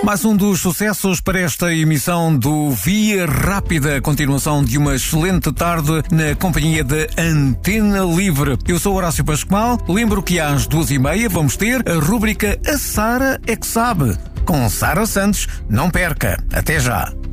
Mais um dos sucessos para esta emissão do Via Rápida, continuação de uma excelente tarde na companhia da Antena Livre. Eu sou Horácio Pascoal, lembro que às 2h30 vamos ter a rúbrica A Sara é que Sabe, com Sara Santos. Não perca, até já.